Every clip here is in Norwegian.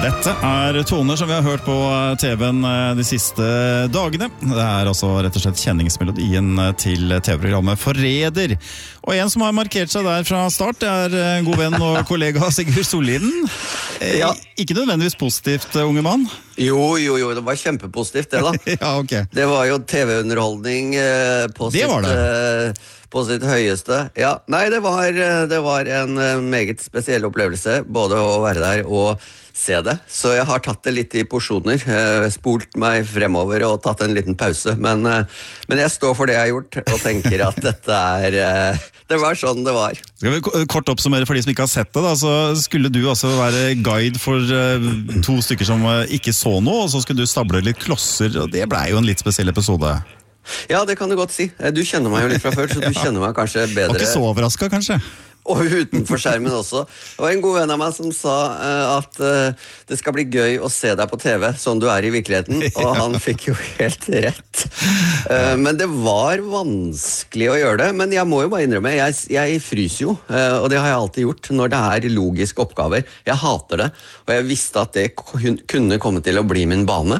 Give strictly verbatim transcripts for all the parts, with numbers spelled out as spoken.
Dette er toner som vi har hørt på T V-en de siste dagene. Det er altså rett og slett kjenningsmelodien til T V-programmet Forræder. Og en som har markert seg der fra start, det er god venn og kollega Sigurd Solliden. Ja. Ikke nødvendigvis positivt, unge mann? Jo, jo, jo, det var kjempepositivt det da. Ja, ok. Det var jo T V-underholdning eh, på, sitt, eh, på sitt høyeste. Ja, nei, det var, det var en meget spesiell opplevelse, både å være der og se det. Så jeg har tatt det litt i porsjoner, eh, spolt meg fremover og tatt en liten pause. Men, eh, men jeg står for det jeg har gjort, og tenker at dette er... Eh, det var sånn det var. Skal vi kort oppsummere for de som ikke har sett det da, så skulle du altså være guide for uh, to stykker som uh, ikke så noe, og så skulle du stable litt klosser, og det ble jo en litt spesiell episode. Ja, det kan du godt si. Du kjenner meg jo litt fra før, så du ja. kjenner meg kanskje bedre. Og ikke så overrasket, kanskje? Og utenfor skjermen også. Det var en god venn av meg som sa uh, at uh, det skal bli gøy å se deg på T V, sånn du er i virkeligheten, og han fikk jo helt rett. Uh, men det var vanskelig å gjøre det, men jeg må jo bare innrømme, jeg, jeg fryser jo, uh, og det har jeg alltid gjort når det er logiske oppgaver. Jeg hater det, og jeg visste at det kunne komme til å bli min bane.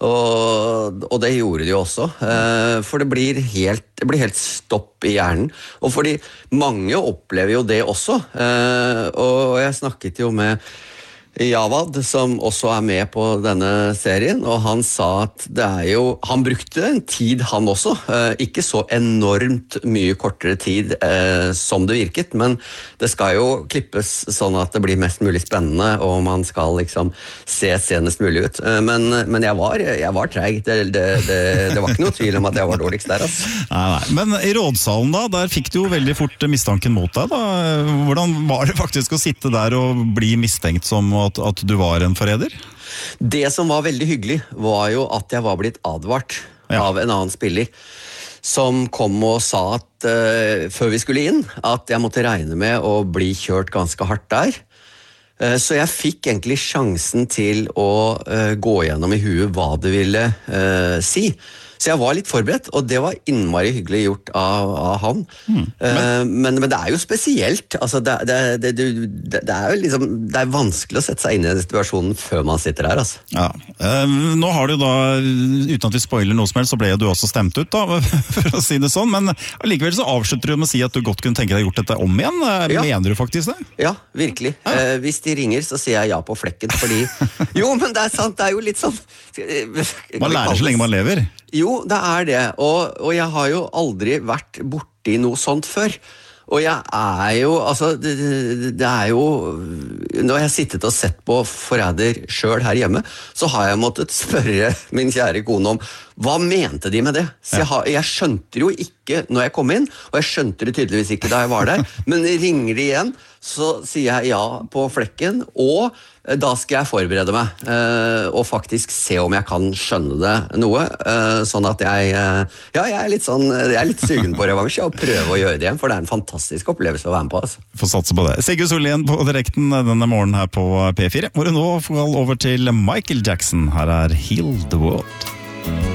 Og, og det gjorde det jo også, eh, for det blir, helt, det blir helt stopp i hjernen. Og fordi mange opplever jo det også, eh, og jeg snakket jo med Javad, som også er med på denne serien, og han sa at det er jo, han brukte en tid han også, eh, ikke så enormt mye kortere tid eh, som det virket, men det skal jo klippes sånn at det blir mest mulig spennende, og man skal liksom se senest mulig ut. Eh, men, men jeg var, jeg var treg, det, det, det, det var ikke noe tvil om at jeg var dårligst der, altså. Nei, nei. Men i rådsalen da, der fikk du jo veldig fort mistanken mot deg da. Hvordan var det faktisk å sitte der og bli mistenkt som At, at du var en forræder? Det som var veldig hyggelig var jo at jeg var blitt advart ja. av en annen spiller som kom og sa at uh, før vi skulle inn, at jeg måtte regne med å bli kjørt ganske hardt der. Uh, så jeg fikk egentlig sjansen til å uh, gå gjennom i huet hva det ville uh, si. Så jeg var litt forberedt, og det var innmari hyggelig gjort av, av han. Mm, men... Uh, men, men det er jo spesielt. Altså, det, det, det, det, det er jo liksom, det er vanskelig å sette seg inn i den situasjonen før man sitter her, altså. Ja. Uh, nå har du da, uten at vi spoiler noe som helst, så ble du også stemt ut da, for å si det sånn, men allikevel så avslutter du med å si at du godt kunne tenke deg gjort dette om igjen. Ja. Mener du faktisk det? Ja, virkelig. Ja. Uh, hvis de ringer, så sier jeg ja på flekken, fordi... jo, men det er sant, det er jo litt sånn... Man lærer så lenge man lever. Jo, det er det, og, og jeg har jo aldri vært borti noe sånt før. Og jeg er jo, altså, det, det er jo, når jeg har sittet og sett på Forræder selv her hjemme, så har jeg måttet spørre min kjære kone om, hva mente de med det? Så jeg, har, jeg skjønte jo ikke når jeg kom inn, og jeg skjønte det tydeligvis ikke da jeg var der, men ringer de igjen, så sier jeg ja på flekken, og da skal jeg forberede meg, eh, og faktisk se om jeg kan skjønne det noe, eh, sånn at jeg, eh, ja, jeg er litt sånn, jeg er litt sugen på revansje, og prøve å gjøre det igjen, for det er en fantastisk opplevelse å være med på, altså. Få satse på det. Sigurd Solliden på direkten denne morgenen her på P fire, hvor du nå får over til Michael Jackson. Her er Heal the World.